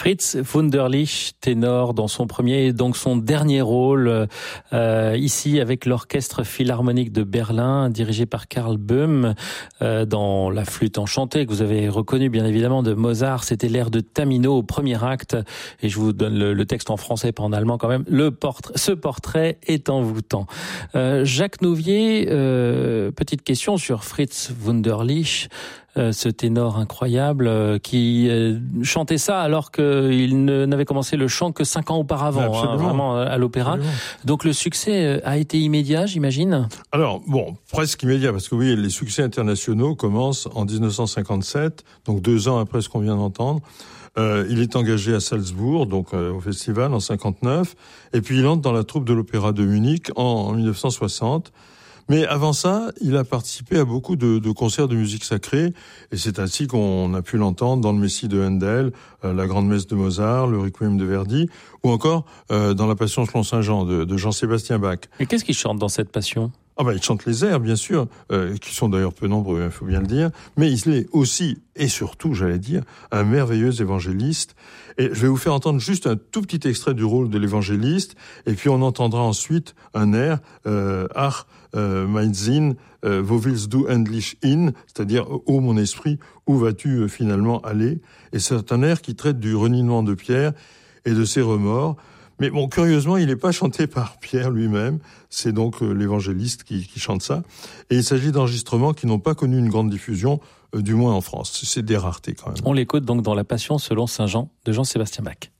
Fritz Wunderlich, ténor dans son premier et donc son dernier rôle ici avec l'Orchestre Philharmonique de Berlin, dirigé par Karl Böhm, dans La Flûte enchantée, que vous avez reconnu bien évidemment de Mozart. C'était l'air de Tamino au premier acte, et je vous donne le texte en français, pas en allemand quand même. Ce portrait est envoûtant. Jacques Nouvier, petite question sur Fritz Wunderlich, ce ténor incroyable qui chantait ça alors qu'il n'avait commencé le chant que 5 ans auparavant, vraiment à l'opéra. Absolument. Donc le succès a été immédiat, j'imagine ? Alors, bon, presque immédiat, parce que oui, les succès internationaux commencent en 1957, donc 2 ans après ce qu'on vient d'entendre. Il est engagé à Salzbourg, donc au festival en 59, et puis il entre dans la troupe de l'Opéra de Munich en 1960. Mais avant ça, il a participé à beaucoup de concerts de musique sacrée, et c'est ainsi qu'on a pu l'entendre dans le Messie de Handel, la Grande Messe de Mozart, le Requiem de Verdi, ou encore dans la Passion selon Saint Jean de Jean-Sébastien Bach. Et qu'est-ce qu'il chante dans cette Passion ? Il chante les airs, bien sûr, qui sont d'ailleurs peu nombreux, il faut bien le dire, mais il est aussi, et surtout, j'allais dire, un merveilleux évangéliste. Et je vais vous faire entendre juste un tout petit extrait du rôle de l'évangéliste, et puis on entendra ensuite un air, Ach, mein Sinn, wo willst du endlich hin, c'est-à-dire, ô mon esprit, où vas-tu finalement aller ? Et c'est un air qui traite du reniement de Pierre et de ses remords. Mais bon, curieusement, il n'est pas chanté par Pierre lui-même, c'est donc l'évangéliste qui chante ça. Et il s'agit d'enregistrements qui n'ont pas connu une grande diffusion, du moins en France. C'est des raretés quand même. On l'écoute donc dans La Passion selon Saint Jean de Jean-Sébastien Bach.